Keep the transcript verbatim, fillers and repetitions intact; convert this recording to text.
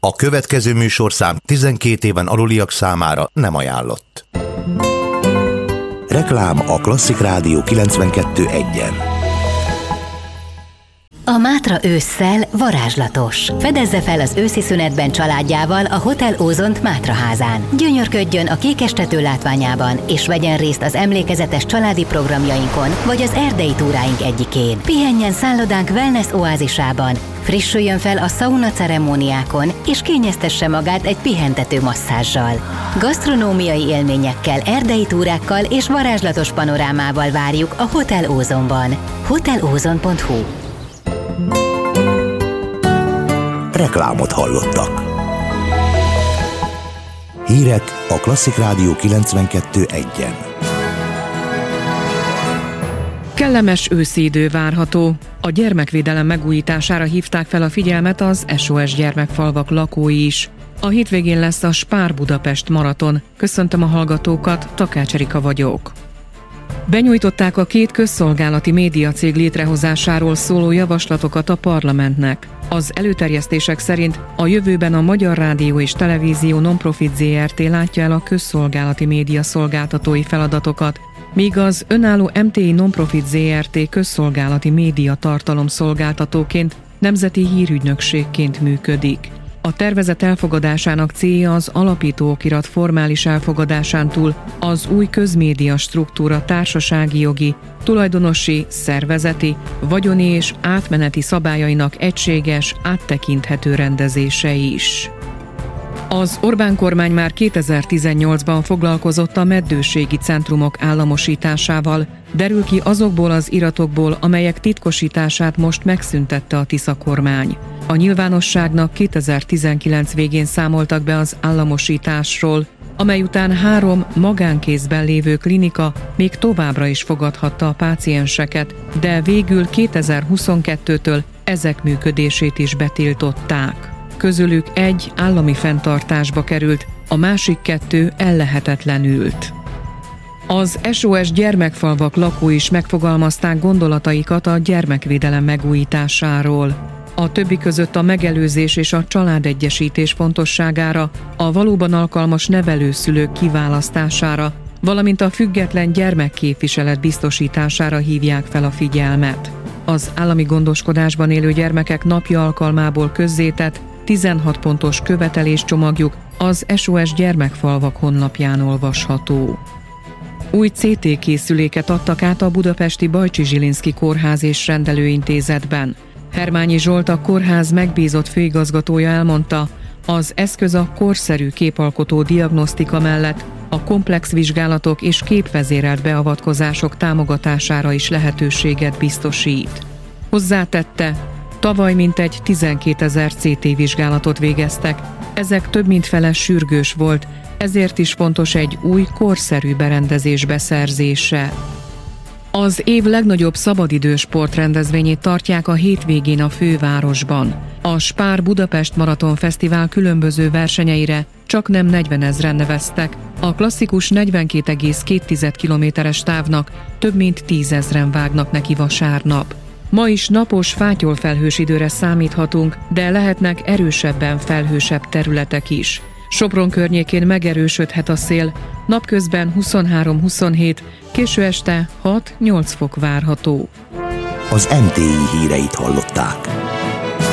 A következő műsorszám tizenkét éven aluliak számára nem ajánlott. Reklám a Klasszik Rádió kilencvenkettő egyen. A Mátra ősszel varázslatos. Fedezze fel az őszi szünetben családjával a Hotel Ózont Mátra házán. Gyönyörködjön a kékestető látványában, és vegyen részt az emlékezetes családi programjainkon, vagy az erdei túráink egyikén. Pihenjen szállodánk wellness oázisában, frissüljön fel a szauna ceremóniákon, és kényeztesse magát egy pihentető masszázsal. Gasztronómiai élményekkel, erdei túrákkal és varázslatos panorámával várjuk a Hotel Ózonban. hotel ózon pont hu. Reklámot hallottak. Hírek a Klasszik Rádió kilencvenkettő egyen. Kellemes őszi idő várható. A gyermekvédelem megújítására hívták fel a figyelmet az es o es gyermekfalvak lakói is. A hétvégén lesz a Spár Budapest maraton. Köszöntöm a hallgatókat, Takács Erika vagyok. Benyújtották a két közszolgálati médiacég létrehozásáról szóló javaslatokat a parlamentnek. Az előterjesztések szerint a jövőben a Magyar Rádió és Televízió Nonprofit zé er té látja el a közszolgálati média szolgáltatói feladatokat, míg az önálló em té i Nonprofit zé er té közszolgálati média tartalomszolgáltatóként, nemzeti hírügynökségként működik. A tervezet elfogadásának célja az alapító okirat formális elfogadásán túl az új közmédia struktúra társasági jogi, tulajdonosi, szervezeti, vagyoni és átmeneti szabályainak egységes, áttekinthető rendezése is. Az Orbán kormány már kétezer-tizennyolcban foglalkozott a meddőségi centrumok államosításával, derül ki azokból az iratokból, amelyek titkosítását most megszüntette a Tisza kormány. A nyilvánosságnak kétezer-tizenkilenc végén számoltak be az államosításról, amely után három magánkézben lévő klinika még továbbra is fogadhatta a pácienseket, de végül kétezer-huszonkettőtől ezek működését is betiltották. Közülük egy állami fenntartásba került, a másik kettő ellehetetlenült. Az es o es gyermekfalvak lakói is megfogalmazták gondolataikat a gyermekvédelem megújításáról. A többi között a megelőzés és a családegyesítés fontosságára, a valóban alkalmas nevelőszülők kiválasztására, valamint a független gyermekképviselet biztosítására hívják fel a figyelmet. Az állami gondoskodásban élő gyermekek napja alkalmából közzétett tizenhat pontos követeléscsomagjuk az es o es gyermekfalvak honlapján olvasható. Új cé té készüléket adtak át a budapesti Bajcsi Zsilinszky Kórház és Rendelőintézetben. Hermányi Zsolt, a kórház megbízott főigazgatója elmondta, az eszköz a korszerű képalkotó diagnosztika mellett a komplex vizsgálatok és képvezérelt beavatkozások támogatására is lehetőséget biztosít. Hozzátette, tavaly mintegy tizenkétezer cé té vizsgálatot végeztek, ezek több mint fele sürgős volt, ezért is fontos egy új, korszerű berendezés beszerzése. Az év legnagyobb szabadidős sportrendezvényét tartják a hétvégén a fővárosban. A Spár Budapest Maraton Fesztivál különböző versenyeire csaknem negyvenezren neveztek, a klasszikus negyvenkét egész két kilométeres távnak több mint tízezren vágnak neki vasárnap. Ma is napos, fátyolfelhős időre számíthatunk, de lehetnek erősebben felhősebb területek is. Sopron környékén megerősödhet a szél, napközben huszonhárom-huszonhét, késő este hat-nyolc fok várható. Az em té i híreit hallották.